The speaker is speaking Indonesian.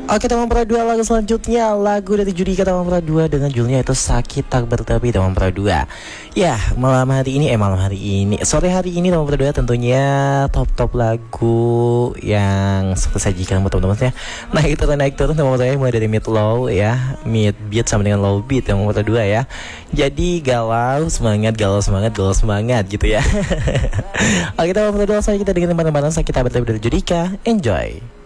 Oke, teman Pro 2, lagu selanjutnya lagu dari Judika teman Pro 2 dengan judulnya itu Sakit Tak Bertepi teman Pro 2. Ya, sore hari ini teman Pro 2 tentunya top lagu yang saya sajikan buat teman-teman ya. Naik turun teman Pro 2 mulai dari mid low ya, mid beat sama dengan low beat teman Pro 2 ya. Jadi galau semangat gitu ya. Oke, teman Pro 2, kita dengan teman-teman Sakit Tak Bertepi dari Judika. Enjoy.